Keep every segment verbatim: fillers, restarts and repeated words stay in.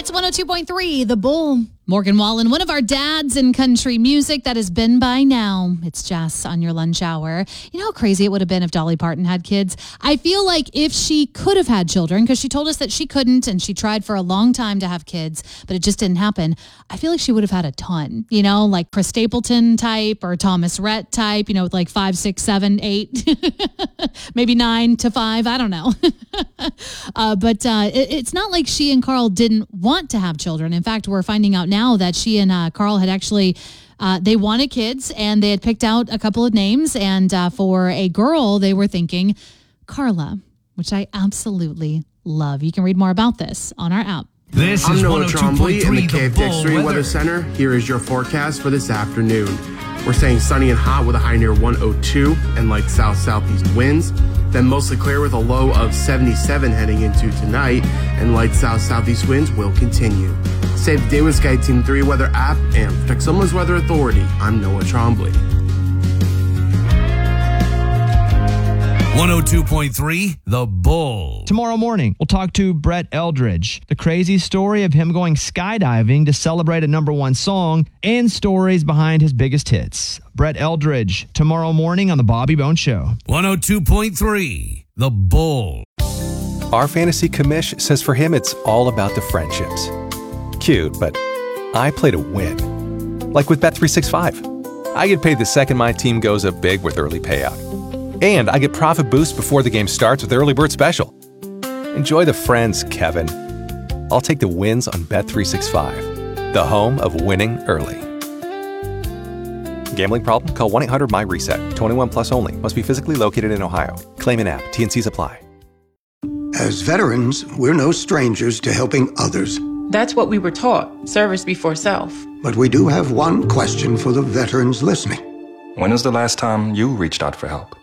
It's one oh two point three, The Bull. Morgan Wallen, one of our dads in country music that has been by now. It's Jess on your lunch hour. You know how crazy it would have been if Dolly Parton had kids? I feel like if she could have had children, because she told us that she couldn't, and she tried for a long time to have kids, but it just didn't happen. I feel like she would have had a ton, you know, like Chris Stapleton type or Thomas Rhett type, you know, with like five, six, seven, eight, maybe nine to five. I don't know. uh, but uh, it, it's not like she and Carl didn't want to have children. In fact, we're finding out now now that she and uh, Carl had actually, uh, they wanted kids, and they had picked out a couple of names. And uh, for a girl, they were thinking Carla, which I absolutely love. You can read more about this on our app. This I'm is Noah Trombley in the K F D X three weather. Weather Center. Here is your forecast for this afternoon. We're staying sunny and hot with a high near one oh two and light south-southeast winds. Then mostly clear with a low of seventy-seven heading into tonight, and light south-southeast winds will continue. Save the day with Sky Team three Weather app and Protect Someone's Weather Authority. I'm Noah Trombley. one oh two point three, The Bull. Tomorrow morning, we'll talk to Brett Eldridge. The crazy story of him going skydiving to celebrate a number one song and stories behind his biggest hits. Brett Eldridge, tomorrow morning on The Bobby Bones Show. one oh two point three, The Bull. Our fantasy commish says for him it's all about the friendships. Cute, but I play to win. Like with Bet three sixty-five. I get paid the second my team goes up big with early payout. And I get profit boost before the game starts with Early Bird Special. Enjoy the friends, Kevin. I'll take the wins on Bet three sixty-five, the home of winning early. Gambling problem? Call one eight hundred my reset. twenty-one plus only. Must be physically located in Ohio. Claim an app. T N Cs apply. As veterans, we're no strangers to helping others. That's what we were taught, service before self. But we do have one question for the veterans listening. When was the last time you reached out for help?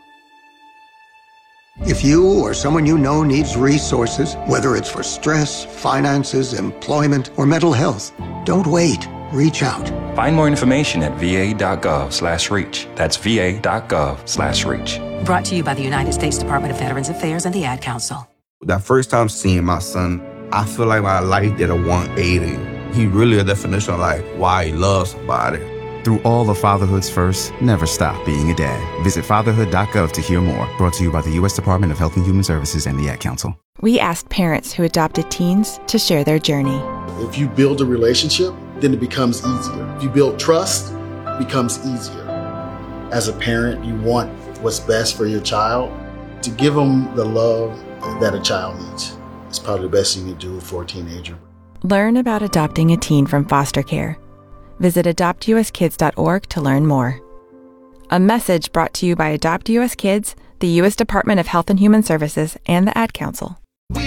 If you or someone you know needs resources, whether it's for stress, finances, employment, or mental health, don't wait. Reach out. Find more information at va.gov slash reach. That's va.gov slash reach. Brought to you by the United States Department of Veterans Affairs and the Ad Council. That first time seeing my son, I feel like my life did a one eighty. He really a definition of like why he loves somebody. Through all of fatherhood's first, never stop being a dad. Visit fatherhood dot gov to hear more. Brought to you by the U S Department of Health and Human Services and the Ad Council. We asked parents who adopted teens to share their journey. If you build a relationship, then it becomes easier. If you build trust, it becomes easier. As a parent, you want what's best for your child. To give them the love that a child needs is probably the best thing you can do for a teenager. Learn about adopting a teen from foster care. Visit adopt u s kids dot org to learn more. A message brought to you by Adopt U S Kids, the U S Department of Health and Human Services, and the Ad Council.